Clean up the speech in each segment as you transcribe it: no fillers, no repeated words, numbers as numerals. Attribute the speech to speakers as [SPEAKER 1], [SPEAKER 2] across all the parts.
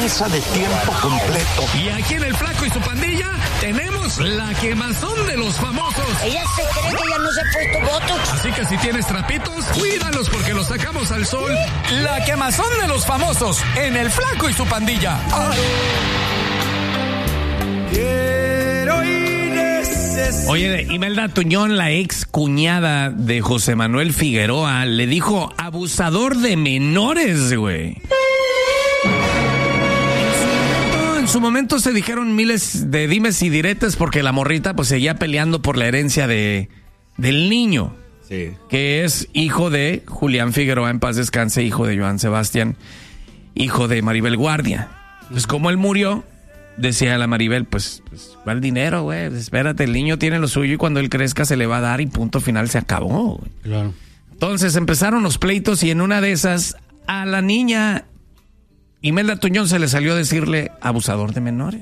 [SPEAKER 1] empresa de tiempo completo.
[SPEAKER 2] Y aquí en El Flaco y su pandilla tenemos la quemazón de los famosos.
[SPEAKER 3] Ella se cree que ya no se ha puesto botox.
[SPEAKER 2] Así que si tienes trapitos, cuídalos porque los sacamos al sol. La quemazón de los famosos en El Flaco y su pandilla. ¡Ay! Oye, Imelda Tuñón, la ex cuñada de José Manuel Figueroa, le dijo abusador de menores, güey. En su momento se dijeron miles de dimes y diretes porque la morrita pues seguía peleando por la herencia del niño. Sí. Que es hijo de Julián Figueroa, en paz descanse, hijo de Joan Sebastián, hijo de Maribel Guardia. Pues como él murió, decía la Maribel, pues ¿cuál dinero, güey? Espérate, el niño tiene lo suyo y cuando él crezca se le va a dar y punto final, se acabó, güey. Claro. Entonces empezaron los pleitos y en una de esas a la niña Imelda Tuñón se le salió a decirle abusador de menores.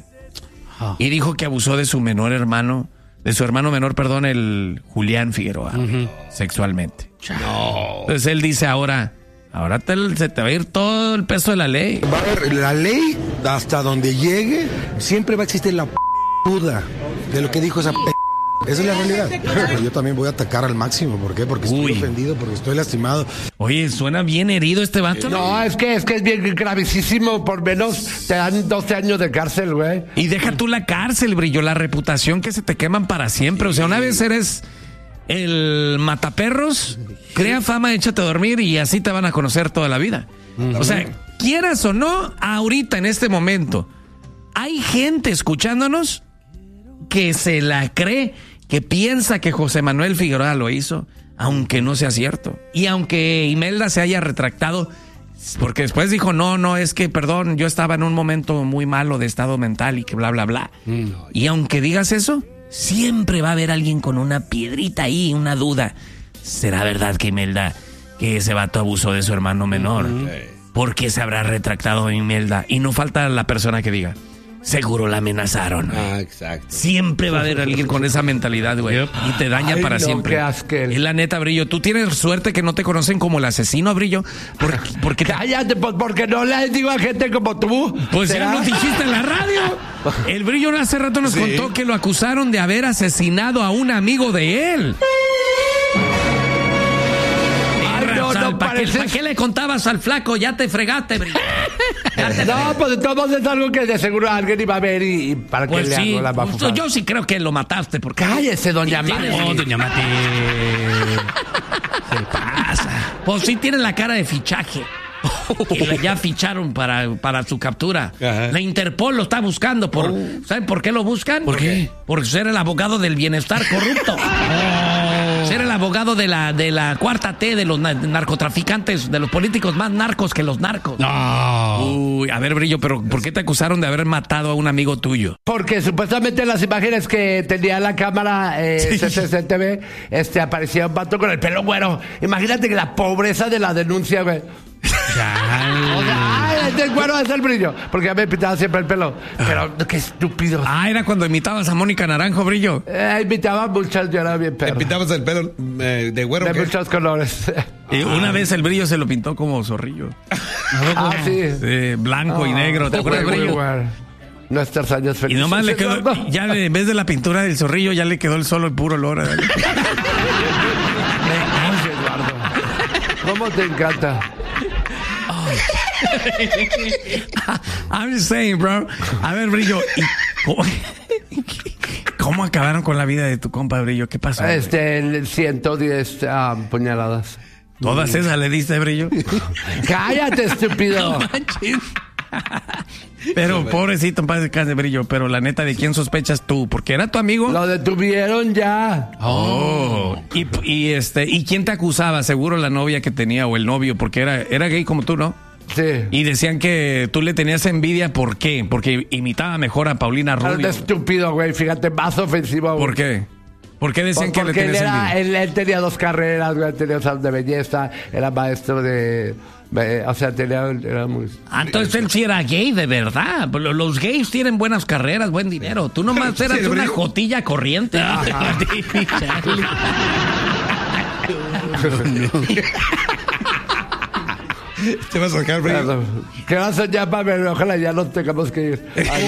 [SPEAKER 2] Y dijo que abusó de su menor hermano, de su hermano menor, perdón, el Julián Figueroa, sexualmente. No. Entonces él dice ahora se te va a ir todo el peso de la ley.
[SPEAKER 4] Va a haber la ley hasta donde llegue, siempre va a existir la duda de lo que dijo esa Esa es la realidad. Pero yo también voy a atacar al máximo. ¿Por qué? Porque estoy ofendido, porque estoy lastimado.
[SPEAKER 2] Oye, suena bien herido este vato.
[SPEAKER 5] No, es que es bien gravísimo. Por menos te dan 12 años de cárcel, güey.
[SPEAKER 2] Y deja tú la cárcel, Brillo, la reputación que se te queman para siempre. O sea, una vez eres el mataperros, crea fama, échate a dormir y así te van a conocer toda la vida. O sea, quieras o no, ahorita en este momento hay gente escuchándonos que se la cree, que piensa que José Manuel Figueroa lo hizo, aunque no sea cierto. Y aunque Imelda se haya retractado, porque después dijo, no, es que, perdón, yo estaba en un momento muy malo de estado mental y que bla, bla, bla. Y aunque digas eso, siempre va a haber alguien con una piedrita ahí, una duda. ¿Será verdad que Imelda, que ese vato abusó de su hermano menor? ¿Por qué se habrá retractado Imelda? Y no falta la persona que diga, seguro la amenazaron.
[SPEAKER 5] Exacto.
[SPEAKER 2] Siempre va a haber alguien con esa mentalidad, güey. Y te daña para siempre. Es la neta, Brillo. Tú tienes suerte que no te conocen como el asesino, Brillo. Porque
[SPEAKER 5] cállate, pues, porque no le digo a gente como tú.
[SPEAKER 2] Pues ya lo dijiste en la radio. El Brillo hace rato nos contó que lo acusaron de haber asesinado a un amigo de él. ¿Para qué le contabas al flaco? Ya te fregaste, Brillo.
[SPEAKER 5] No, pues de todos es algo que de seguro alguien iba a ver y para
[SPEAKER 2] pues
[SPEAKER 5] que le hago la bafufada.
[SPEAKER 2] Yo sí creo que lo mataste. Porque
[SPEAKER 5] cállese, doña Mati.
[SPEAKER 2] No, doña Mati. Se pasa. Pues sí tiene la cara de fichaje. Que ya ficharon para su captura. Ajá. La Interpol lo está buscando. ¿Saben por qué lo buscan?
[SPEAKER 5] ¿Por qué?
[SPEAKER 2] Por ser el abogado del bienestar corrupto. Ser el abogado de la cuarta T de los narcotraficantes, de los políticos más narcos que los narcos. No. Uy, a ver, Brillo, pero ¿por qué te acusaron de haber matado a un amigo tuyo?
[SPEAKER 5] Porque supuestamente las imágenes que tenía la cámara CCTV, aparecía un vato con el pelo güero. Imagínate que la pobreza de la denuncia, güey. Este güero es el Brillo, porque ya me pintaba siempre el pelo. Pero qué estúpido.
[SPEAKER 2] Era cuando imitabas a Mónica Naranjo, Brillo.
[SPEAKER 5] Imitaba muchas, yo era bien perro.
[SPEAKER 4] ¿Te pintabas el pelo de güero?
[SPEAKER 5] De muchos colores.
[SPEAKER 2] Y una vez el Brillo se lo pintó como zorrillo.
[SPEAKER 5] Sí.
[SPEAKER 2] Blanco y negro. ¿Te acuerdas, Brillo?
[SPEAKER 5] Nuestros años felices.
[SPEAKER 2] Y nomás le quedó, ya en vez de la pintura del zorrillo, ya le quedó el puro olor.
[SPEAKER 5] Eduardo. ¿Cómo te encanta?
[SPEAKER 2] I'm just saying, bro. A ver, Brillo, ¿cómo acabaron con la vida de tu compa, Brillo? ¿Qué pasó?
[SPEAKER 5] 110 puñaladas.
[SPEAKER 2] ¿Todas esas le diste, Brillo?
[SPEAKER 5] ¡Cállate, estúpido!
[SPEAKER 2] No manches. Pero pobrecito, en paz descanse, Brillo. Pero la neta, ¿de quién sospechas tú? ¿Porque era tu amigo?
[SPEAKER 5] Lo detuvieron ya.
[SPEAKER 2] ¿Y quién te acusaba? Seguro la novia que tenía o el novio, porque era gay como tú, ¿no?
[SPEAKER 5] Sí.
[SPEAKER 2] Y decían que tú le tenías envidia, ¿por qué? Porque imitaba mejor a Paulina Rubio.
[SPEAKER 5] Es estúpido, güey, fíjate, más ofensivo. Güey.
[SPEAKER 2] ¿Por qué? ¿Por qué decían que le tenías
[SPEAKER 5] envidia? Él tenía 2 carreras, güey, tenía salón de belleza, era maestro de... O sea, era muy...
[SPEAKER 2] Entonces él sí era gay, de verdad. Los gays tienen buenas carreras, buen dinero. Tú nomás eras una jotilla corriente. Te vas a sacar, Brillo.
[SPEAKER 5] ¿Qué vas a llamar? Ojalá ya no tengamos que ir.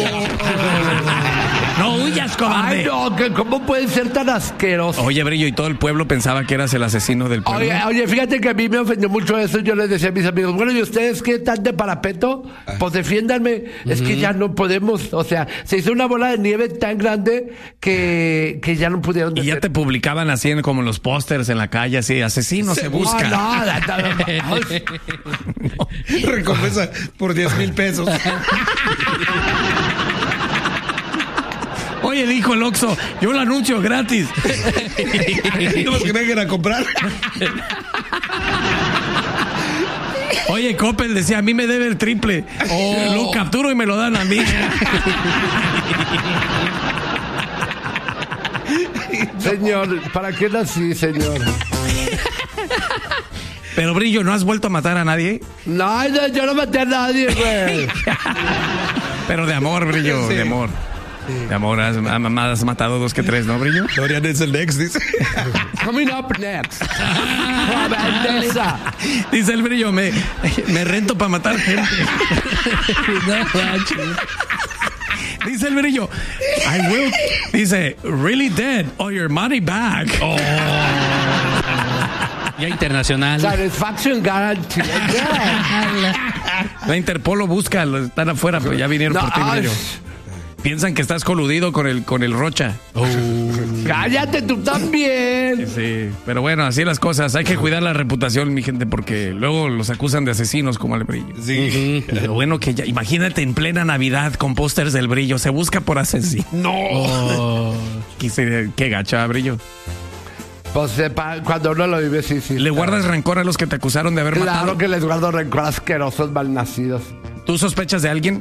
[SPEAKER 2] No huyas, cobarde.
[SPEAKER 5] Ay, no, ¿cómo pueden ser tan asquerosos?
[SPEAKER 2] Oye, Brillo, y todo el pueblo pensaba que eras el asesino del pueblo.
[SPEAKER 5] Oye, fíjate que a mí me ofendió mucho eso. Yo les decía a mis amigos, bueno, ¿y ustedes qué tan de parapeto? Pues defiéndanme. Es que ya no podemos. O sea, se hizo una bola de nieve tan grande que ya no pudieron.
[SPEAKER 2] Y ya te publicaban así como los pósters en la calle, así, asesino se busca.
[SPEAKER 5] No.
[SPEAKER 2] Recompensa por 10,000 pesos. Oye, dijo el Oxxo, yo lo anuncio gratis.
[SPEAKER 6] No más que vengan a comprar.
[SPEAKER 2] Oye, Coppel decía, a mí me debe el triple. Lo capturo y me lo dan a mí.
[SPEAKER 5] Señor, ¿para qué nací, señor?
[SPEAKER 2] Pero, Brillo, ¿no has vuelto a matar a nadie?
[SPEAKER 5] No, yo no maté a nadie, güey.
[SPEAKER 2] Pero de amor, Brillo, de amor. De amor, has matado 2 que 3, ¿no, Brillo?
[SPEAKER 6] Dorian es el next, dice.
[SPEAKER 5] Coming up next.
[SPEAKER 2] Dice el Brillo, me rento para matar gente. Dice el Brillo, I will. Dice, really dead or your money back. Oh.
[SPEAKER 7] Ya internacional.
[SPEAKER 5] Satisfaction guarantee.
[SPEAKER 2] La Interpol lo busca, están afuera, pero ya vinieron por ti, Brillo. Piensan que estás coludido con el Rocha.
[SPEAKER 5] Cállate tú también.
[SPEAKER 2] Sí, pero bueno, así las cosas. Hay que cuidar la reputación, mi gente, porque luego los acusan de asesinos como el Brillo.
[SPEAKER 6] Sí.
[SPEAKER 2] Pero bueno, que ya, imagínate en plena Navidad con pósters del Brillo. Se busca por asesino.
[SPEAKER 6] No.
[SPEAKER 2] Qué gacha, Brillo.
[SPEAKER 5] Pues cuando uno lo vive, sí.
[SPEAKER 2] ¿Le guardas rencor a los que te acusaron de haber matado?
[SPEAKER 5] Claro que les guardo rencor, asquerosos malnacidos.
[SPEAKER 2] ¿Tú sospechas de alguien?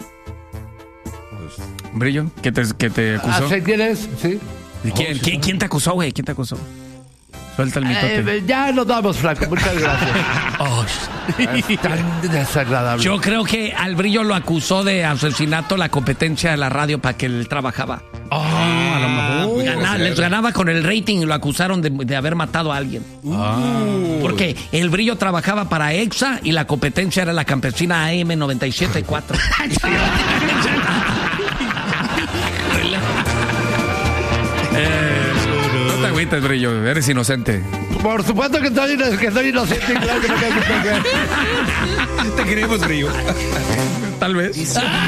[SPEAKER 2] Brillo, ¿que te acusó?
[SPEAKER 5] ¿Sé quién es? Sí.
[SPEAKER 2] ¿Quién te acusó, güey? ¿Quién te acusó? Suelta el mitote.
[SPEAKER 5] Ya nos vamos, Franco. Muchas gracias. Es tan desagradable.
[SPEAKER 2] Yo creo que al Brillo lo acusó de asesinato la competencia de la radio para que él trabajaba.
[SPEAKER 7] A lo mejor.
[SPEAKER 2] Les ganaba con el rating y lo acusaron de haber matado a alguien. Porque el Brillo trabajaba para EXA y la competencia era la campesina AM 97.4. No te agüites, Brillo, eres inocente.
[SPEAKER 5] Por supuesto que soy inocente. Claro que no.
[SPEAKER 6] Te queremos, Brillo.
[SPEAKER 2] Tal vez.